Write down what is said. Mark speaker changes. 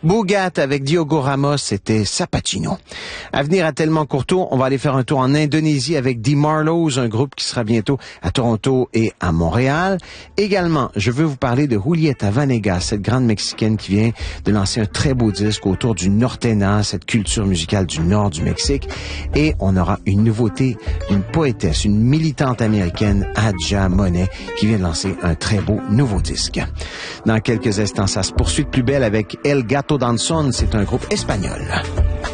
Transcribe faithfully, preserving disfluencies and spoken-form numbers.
Speaker 1: Bougat avec Diogo Ramos, c'était Sapatino. À venir à Tellement Courtois, on va aller faire un tour en Indonésie avec The Marlows, un groupe qui sera bientôt à Toronto et à Montréal. Également, je veux vous parler de Julieta Vanegas, cette grande Mexicaine qui vient de lancer un très beau disque autour du nortena, cette culture musicale du nord du Mexique. Et on aura une nouveauté, une poétesse, une militante américaine, Adja Monet, qui vient de lancer un très beau nouveau disque. Dans quelques instants, ça se poursuit de plus belle avec El Gato Danzón, c'est un groupe espagnol.